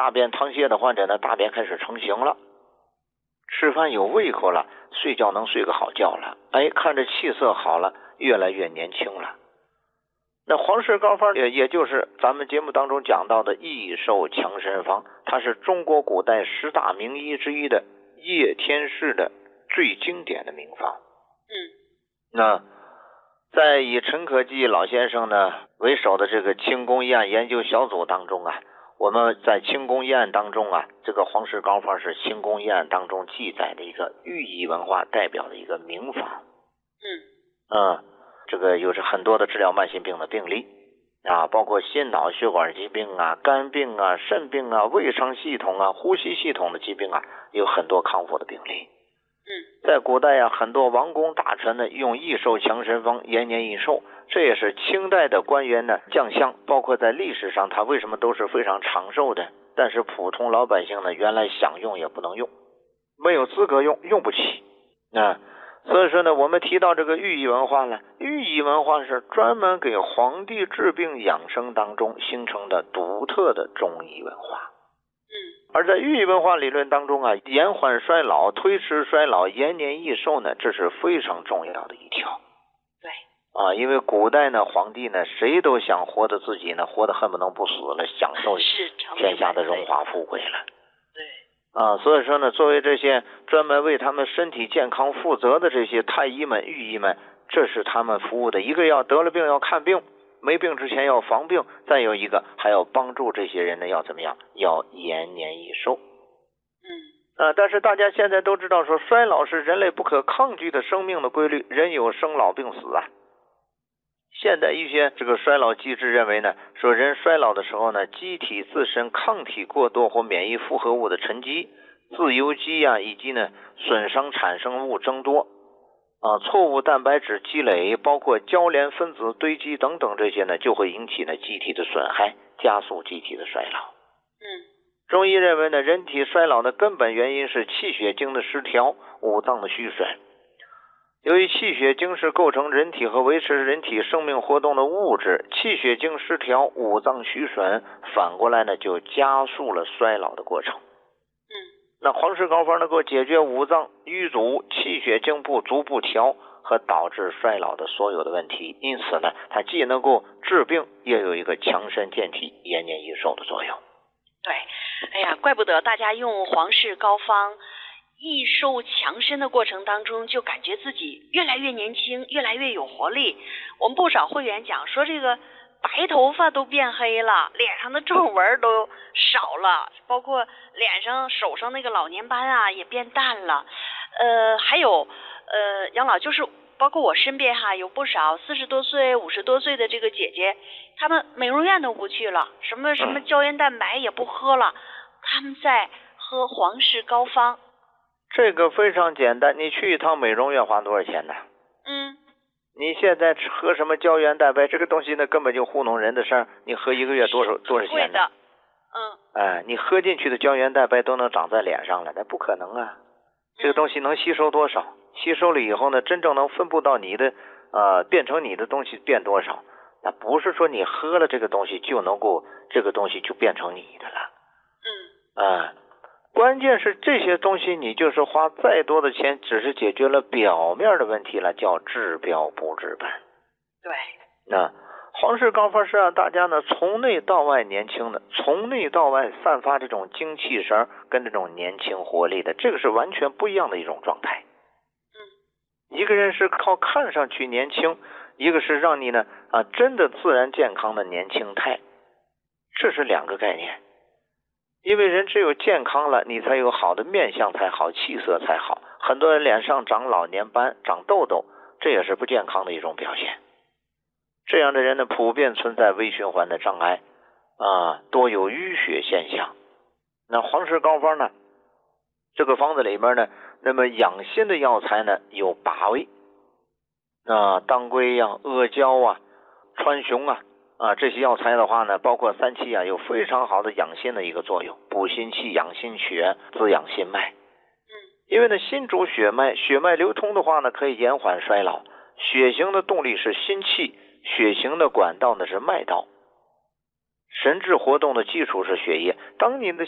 大便溏泻的患者呢，大便开始成型了，吃饭有胃口了，睡觉能睡个好觉了，看着气色好了，越来越年轻了。那黄氏膏方也就是咱们节目当中讲到的益寿强身方，它是中国古代10大名医之一的叶天士的最经典的名方。那在以陈可基老先生呢为首的这个清宫医案研究小组当中啊，我们在清宫医案当中啊，这个黄氏膏方是清宫医案当中记载的一个寓医文化代表的一个名方。这个有着很多的治疗慢性病的病例啊，包括心脑血管疾病啊、肝病啊、肾病啊、胃肠系统啊、呼吸系统的疾病啊，有很多康复的病例。在古代啊，很多王公大臣呢用益寿强身方延年益寿，这也是清代的官员呢将相，包括在历史上他为什么都是非常长寿的，但是普通老百姓呢原来想用也不能用，没有资格用，用不起所以说呢，我们提到这个寓医文化呢，寓医文化是专门给皇帝治病养生当中形成的独特的中医文化。而在寓医文化理论当中啊，延缓衰老、推迟衰老、延年益寿呢，这是非常重要的一条。 对因为古代呢，皇帝呢，谁都想活得自己呢，活得恨不能不死了，享受天下的荣华富贵了。所以说呢，作为这些专门为他们身体健康负责的这些太医们、御医们，这是他们服务的一个要得了病要看病，没病之前要防病，再有一个还要帮助这些人呢要怎么样？要延年益寿。但是大家现在都知道说，衰老是人类不可抗拒的生命的规律，人有生老病死啊。现代医学这个衰老机制认为呢，说人衰老的时候呢，机体自身抗体过多或免疫复合物的沉积、自由基啊，以及呢损伤产生物增多错误蛋白质积累，包括交联分子堆积等等，这些呢就会引起呢机体的损害，加速机体的衰老。中医认为呢，人体衰老的根本原因是气血经的失调、五脏的虚损。由于气血经是构成人体和维持人体生命活动的物质，气血经失调、五脏虚损，反过来呢就加速了衰老的过程。那黄氏膏方能够解决五脏瘀阻、气血经不足不调和导致衰老的所有的问题，因此呢，它既能够治病，也有一个强身健体、延年益寿的作用。 对，怪不得大家用黄氏膏方益寿强身的过程当中，就感觉自己越来越年轻，越来越有活力。我们不少会员讲说，这个白头发都变黑了，脸上的皱纹都少了，包括脸上手上那个老年斑啊也变淡了。还有杨老，就是包括我身边有不少40多岁、50多岁的这个姐姐，她们美容院都不去了，什么胶原蛋白也不喝了，她们在喝黄氏膏方。 这个非常简单，你去一趟美容院花多少钱呢？你现在喝什么胶原蛋白，这个东西呢根本就糊弄人的事儿，你喝一个月多少钱呢？你喝进去的胶原蛋白都能长在脸上了，那不可能啊。这个东西能吸收多少？吸收了以后呢，真正能分布到你的变成你的东西变多少？那不是说你喝了这个东西就能够这个东西就变成你的了。关键是这些东西你就是花再多的钱，只是解决了表面的问题了，叫治标不治本。 对， 黄氏膏方是让大家呢从内到外年轻的，从内到外散发这种精气神跟这种年轻活力的，这个是完全不一样的一种状态。一个人是靠看上去年轻，一个是让你呢真的自然健康的年轻态，这是两个概念。因为人只有健康了，你才有好的面相才好，气色才好。很多人脸上长老年斑、长痘痘，这也是不健康的一种表现。这样的人呢，普遍存在微循环的障碍多有淤血现象。那黄氏膏方呢，这个方子里面呢，那么养心的药材呢有8味当归阿胶川芎这些药材的话呢，包括3七有非常好的养心的一个作用，补心气、养心血、滋养心脉。因为呢，心主血脉，血脉流通的话呢，可以延缓衰老。血行的动力是心气，血行的管道呢是脉道。神志活动的基础是血液。当你的